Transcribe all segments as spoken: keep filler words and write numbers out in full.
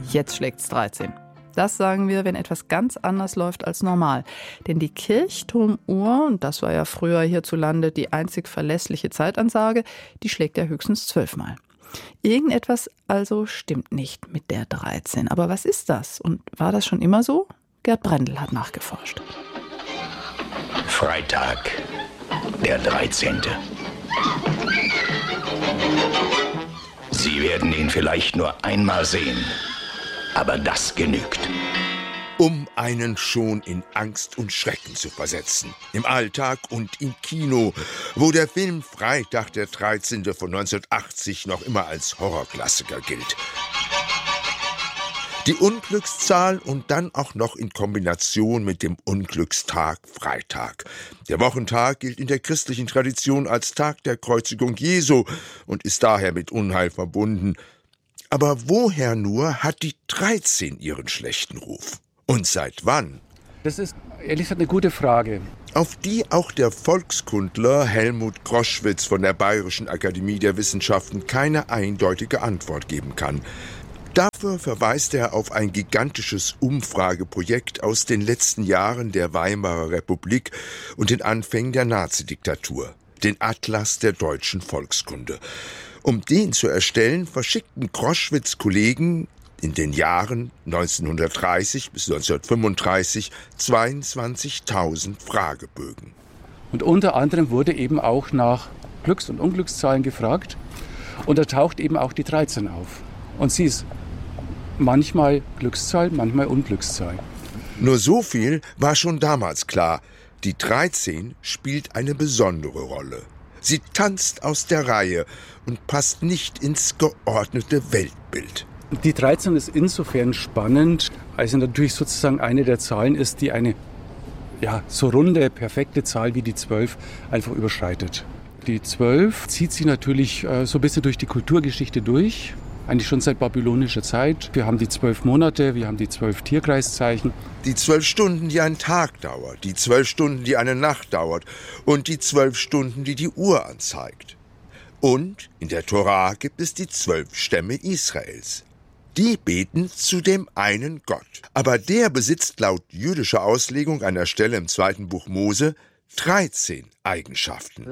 Jetzt schlägt's dreizehn. Das sagen wir, wenn etwas ganz anders läuft als normal. Denn die Kirchturmuhr, und das war ja früher hierzulande die einzig verlässliche Zeitansage, die schlägt ja höchstens zwölfmal. Irgendetwas also stimmt nicht mit der dreizehn. Aber was ist das? Und war das schon immer so? Gerd Brendel hat nachgeforscht. Freitag, der dreizehnte. Sie werden ihn vielleicht nur einmal sehen. Aber das genügt. Um einen schon in Angst und Schrecken zu versetzen. Im Alltag und im Kino, wo der Film Freitag der dreizehnte von neunzehnhundertachtzig noch immer als Horrorklassiker gilt. Die Unglückszahl und dann auch noch in Kombination mit dem Unglückstag Freitag. Der Wochentag gilt in der christlichen Tradition als Tag der Kreuzigung Jesu und ist daher mit Unheil verbunden. Aber woher nur hat die dreizehn ihren schlechten Ruf? Und seit wann? Das ist ehrlich gesagt eine gute Frage. Auf die auch der Volkskundler Helmut Groschwitz von der Bayerischen Akademie der Wissenschaften keine eindeutige Antwort geben kann. Dafür verweist er auf ein gigantisches Umfrageprojekt aus den letzten Jahren der Weimarer Republik und den Anfängen der Nazidiktatur, den Atlas der deutschen Volkskunde. Um den zu erstellen, verschickten Groschwitz Kollegen in den Jahren neunzehnhundertdreißig bis neunzehnhundertfünfunddreißig zweiundzwanzigtausend Fragebögen. Und unter anderem wurde eben auch nach Glücks- und Unglückszahlen gefragt. Und da taucht eben auch die dreizehn auf. Und sie ist manchmal Glückszahl, manchmal Unglückszahl. Nur so viel war schon damals klar. Die dreizehn spielt eine besondere Rolle. Sie tanzt aus der Reihe und passt nicht ins geordnete Weltbild. Die dreizehn ist insofern spannend, als sie natürlich sozusagen eine der Zahlen ist, die eine ja, so runde, perfekte Zahl wie die zwölf einfach überschreitet. Die zwölf zieht sie natürlich äh, so ein bisschen durch die Kulturgeschichte durch, eigentlich schon seit babylonischer Zeit. Wir haben die zwölf Monate, wir haben die zwölf Tierkreiszeichen. Die zwölf Stunden, die ein Tag dauert, die zwölf Stunden, die eine Nacht dauert und die zwölf Stunden, die die Uhr anzeigt. Und in der Tora gibt es die zwölf Stämme Israels. Die beten zu dem einen Gott. Aber der besitzt laut jüdischer Auslegung einer Stelle im zweiten Buch Mose dreizehn Eigenschaften.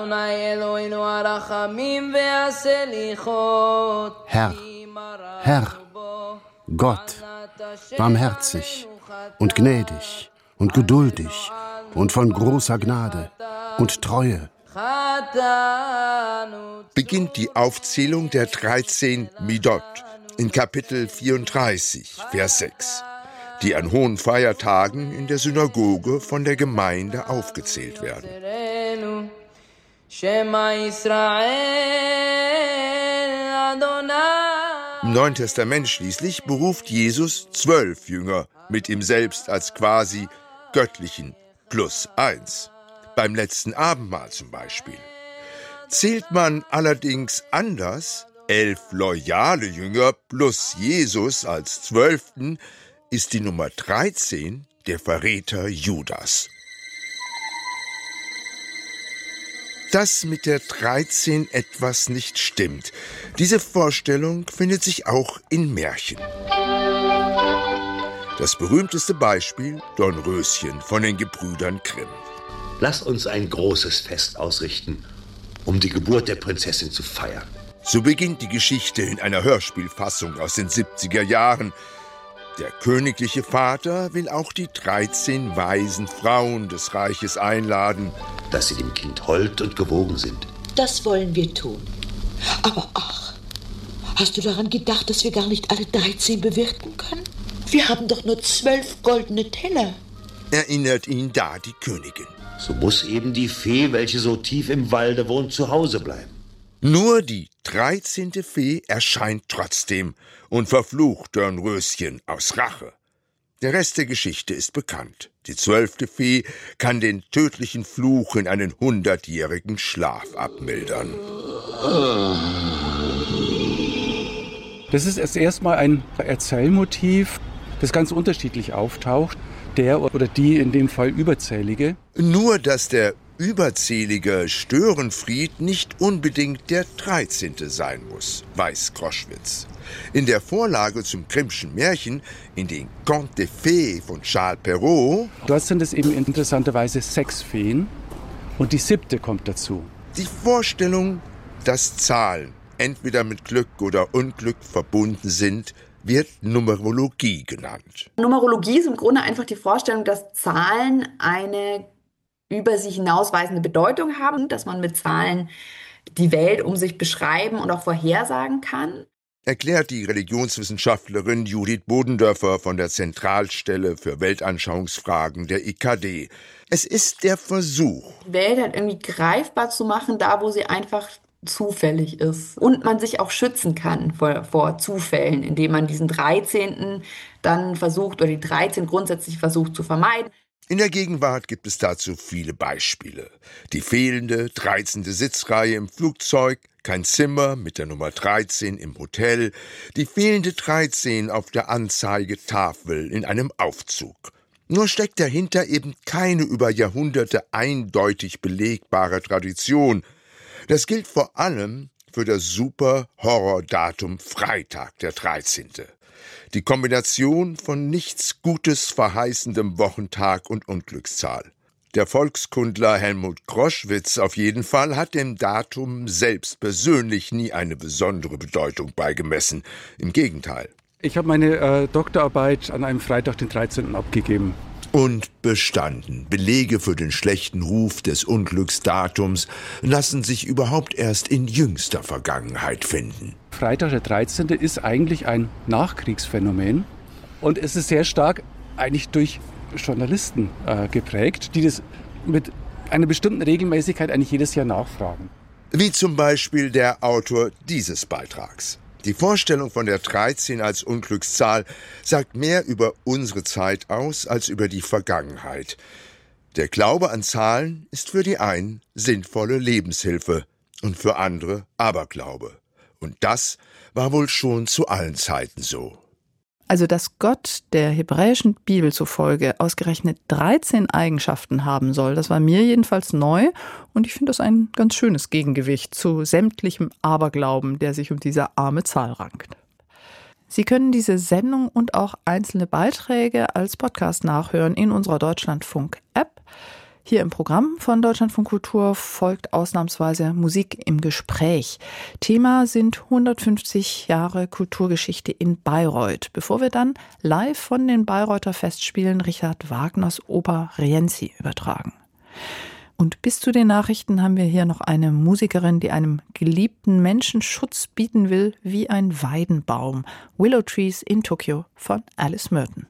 Herr, Herr, Gott, barmherzig und gnädig und geduldig und von großer Gnade und Treue. Beginnt die Aufzählung der dreizehn Midot in Kapitel vierunddreißig, Vers sechs, die an hohen Feiertagen in der Synagoge von der Gemeinde aufgezählt werden. Im Neuen Testament schließlich beruft Jesus zwölf Jünger mit ihm selbst als quasi göttlichen plus eins. Beim letzten Abendmahl zum Beispiel. Zählt man allerdings anders, elf loyale Jünger plus Jesus als zwölften, ist die Nummer dreizehn der Verräter Judas. Dass mit der dreizehn etwas nicht stimmt, diese Vorstellung findet sich auch in Märchen. Das berühmteste Beispiel, Dornröschen von den Gebrüdern Grimm. Lass uns ein großes Fest ausrichten, um die Geburt der Prinzessin zu feiern. So beginnt die Geschichte in einer Hörspielfassung aus den siebziger Jahren. Der königliche Vater will auch die dreizehn weisen Frauen des Reiches einladen. Dass sie dem Kind hold und gewogen sind. Das wollen wir tun. Aber ach, hast du daran gedacht, dass wir gar nicht alle dreizehn bewirten können? Wir haben doch nur zwölf goldene Teller. Erinnert ihn da die Königin. So muss eben die Fee, welche so tief im Walde wohnt, zu Hause bleiben. Nur die dreizehnte Fee erscheint trotzdem und verflucht Dornröschen aus Rache. Der Rest der Geschichte ist bekannt. Die zwölfte Fee kann den tödlichen Fluch in einen hundertjährigen Schlaf abmildern. Das ist erst erstmal ein Erzählmotiv, das ganz unterschiedlich auftaucht. Der oder die in dem Fall Überzählige. Nur, dass der überzählige Störenfried nicht unbedingt der dreizehnte sein muss, weiß Groschwitz. In der Vorlage zum Grimmschen Märchen, in den Contes des Fées von Charles Perrault, dort sind es eben interessanterweise sechs Feen und die siebte kommt dazu. Die Vorstellung, dass Zahlen entweder mit Glück oder Unglück verbunden sind, wird Numerologie genannt. Numerologie ist im Grunde einfach die Vorstellung, dass Zahlen eine über sich hinausweisende Bedeutung haben, dass man mit Zahlen die Welt um sich beschreiben und auch vorhersagen kann. Erklärt die Religionswissenschaftlerin Judith Bodendörfer von der Zentralstelle für Weltanschauungsfragen der I K D. Es ist der Versuch, die Welt halt irgendwie greifbar zu machen, da wo sie einfach zufällig ist. Und man sich auch schützen kann vor, vor Zufällen, indem man diesen dreizehnten dann versucht, oder die dreizehn grundsätzlich versucht zu vermeiden. In der Gegenwart gibt es dazu viele Beispiele. Die fehlende dreizehnte Sitzreihe im Flugzeug, kein Zimmer mit der Nummer dreizehn im Hotel, die fehlende dreizehn auf der Anzeigetafel in einem Aufzug. Nur steckt dahinter eben keine über Jahrhunderte eindeutig belegbare Tradition. Das gilt vor allem für das Super-Horror-Datum Freitag, der dreizehnte. Die Kombination von nichts Gutes verheißendem Wochentag und Unglückszahl. Der Volkskundler Helmut Groschwitz auf jeden Fall hat dem Datum selbst persönlich nie eine besondere Bedeutung beigemessen. Im Gegenteil. Ich habe meine äh, Doktorarbeit an einem Freitag, den dreizehnten abgegeben. Und bestanden. Belege für den schlechten Ruf des Unglücksdatums lassen sich überhaupt erst in jüngster Vergangenheit finden. Freitag der dreizehnte ist eigentlich ein Nachkriegsphänomen und es ist sehr stark eigentlich durch Journalisten äh, geprägt, die das mit einer bestimmten Regelmäßigkeit eigentlich jedes Jahr nachfragen. Wie zum Beispiel der Autor dieses Beitrags. Die Vorstellung von der dreizehn als Unglückszahl sagt mehr über unsere Zeit aus als über die Vergangenheit. Der Glaube an Zahlen ist für die einen sinnvolle Lebenshilfe und für andere Aberglaube. Und das war wohl schon zu allen Zeiten so. Also, dass Gott der hebräischen Bibel zufolge ausgerechnet dreizehn Eigenschaften haben soll, das war mir jedenfalls neu und ich finde das ein ganz schönes Gegengewicht zu sämtlichem Aberglauben, der sich um diese arme Zahl rankt. Sie können diese Sendung und auch einzelne Beiträge als Podcast nachhören in unserer Deutschlandfunk-App. Hier im Programm von Deutschlandfunk Kultur folgt ausnahmsweise Musik im Gespräch. Thema sind hundertfünfzig Jahre Kulturgeschichte in Bayreuth, bevor wir dann live von den Bayreuther Festspielen Richard Wagners Oper Rienzi übertragen. Und bis zu den Nachrichten haben wir hier noch eine Musikerin, die einem geliebten Menschen Schutz bieten will wie ein Weidenbaum. Willow Trees in Tokyo von Alice Merton.